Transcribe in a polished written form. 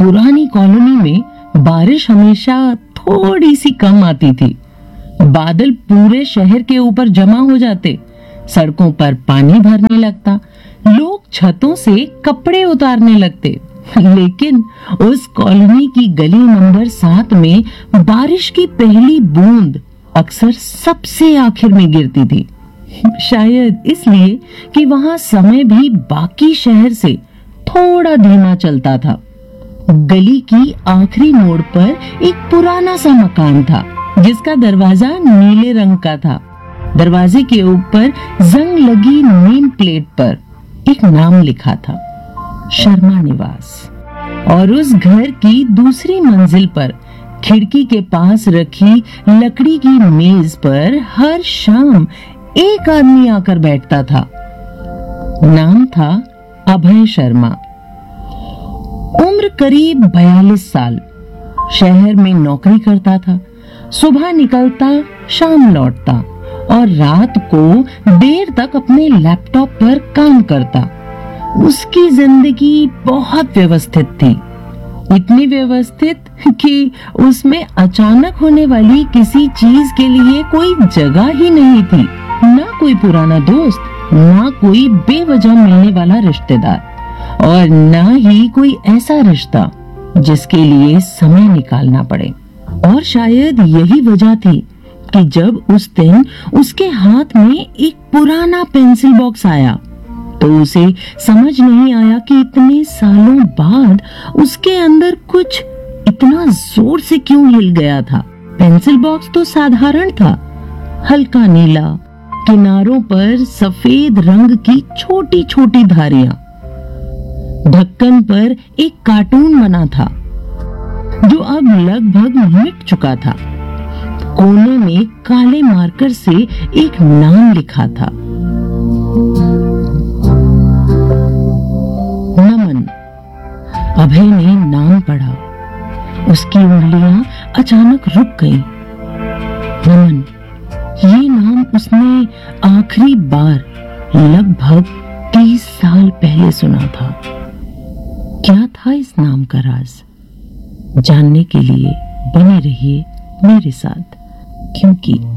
पुरानी कॉलोनी में बारिश हमेशा थोड़ी सी कम आती थी। बादल पूरे शहर के ऊपर जमा हो जाते, सड़कों पर पानी भरने लगता, लोग छतों से कपड़े उतारने लगते। लेकिन उस कॉलोनी की गली नंबर 7 में बारिश की पहली बूंद अक्सर सबसे आखिर में गिरती थी, शायद इसलिए कि वहां समय भी बाकी शहर से थोड़ा धीमा चलता था। गली की आखिरी मोड़ पर एक पुराना सा मकान था जिसका दरवाजा नीले रंग का था। दरवाजे के ऊपर जंग लगी नेम प्लेट पर एक नाम लिखा था, शर्मा निवास। और उस घर की दूसरी मंजिल पर खिड़की के पास रखी लकड़ी की मेज पर हर शाम एक आदमी आकर बैठता था। नाम था अभय शर्मा। उम्र करीब 42 साल। शहर में नौकरी करता था। सुबह निकलता, शाम लौटता और रात को देर तक अपने लैपटॉप पर काम करता। उसकी जिंदगी बहुत व्यवस्थित थी, इतनी व्यवस्थित कि उसमें अचानक होने वाली किसी चीज के लिए कोई जगह ही नहीं थी। ना कोई पुराना दोस्त, ना कोई बेवजह मिलने वाला रिश्तेदार, और ना ही कोई ऐसा रिश्ता जिसके लिए समय निकालना पड़े। और शायद यही वजह थी कि जब उस दिन उसके हाथ में एक पुराना पेंसिल बॉक्स आया तो उसे समझ नहीं आया कि इतने सालों बाद उसके अंदर कुछ इतना जोर से क्यों हिल गया था। पेंसिल बॉक्स तो साधारण था, हल्का नीला, किनारों पर सफेद रंग की छोटी छोटी धारियां। ढक्कन पर एक कार्टून बना था जो अब लगभग मिट चुका था। कोने में काले मार्कर से एक नाम लिखा था, नमन। अभय ने नाम पढ़ा। उसकी उंगलियां अचानक रुक गईं। नमन, ये नाम उसने आखिरी बार लगभग 30 साल पहले सुना था। क्या था इस नाम का राज? जानने के लिए बने रहिए मेरे साथ, क्योंकि